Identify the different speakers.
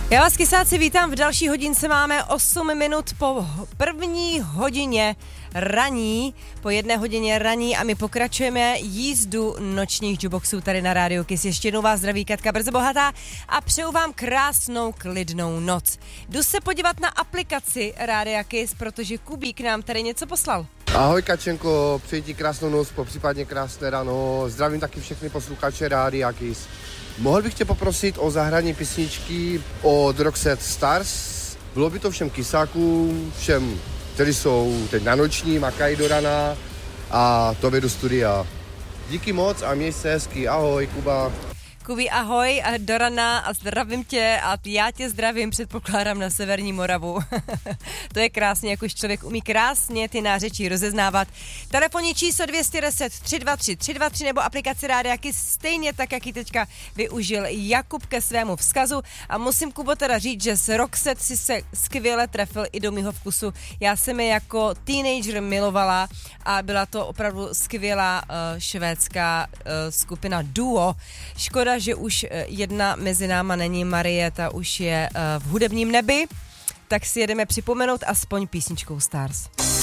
Speaker 1: Já vás, kysáci, vítám. V další hodince máme 8 minut po první hodině raní, po 1 hodině raní a my pokračujeme jízdu nočních jukeboxů tady na Rádiu Kiss. Ještě jednou vás zdraví Katka Brzo Bohatá a přeju vám krásnou klidnou noc. Jdu se podívat na aplikaci Rádia Kiss, protože Kubík nám tady něco poslal.
Speaker 2: Ahoj Kačenko, přeji ti krásnou noc, popřípadně krásné ráno. Zdravím taky všechny posluchače Rádia Kiss. Mohl bych tě poprosit o zahrání písničky od Roxette Stars. Bylo by to všem kysákům, všem, kteří jsou teď na noční, makají do rana a tobě do studia. Díky moc a měj se hezky. Ahoj, Kuba.
Speaker 1: Kubi, ahoj a do rana a zdravím tě a já tě zdravím, předpokládám, na severní Moravu. To je krásně, jak už člověk umí krásně ty nářečí rozeznávat. Telefonní číslo 210 323 323 nebo aplikaci Rádia Kiss, stejně tak, jak ji teďka využil Jakub ke svému vzkazu. A musím, Kubo, teda říct, že s Roxette si se skvěle trefil i do mýho vkusu. Já jsem je jako teenager milovala a byla to opravdu skvělá švédská skupina duo. Škoda, že už jedna mezi náma není, Marie, ta už je v hudebním nebi, tak si jedeme připomenout aspoň písničkou Stars.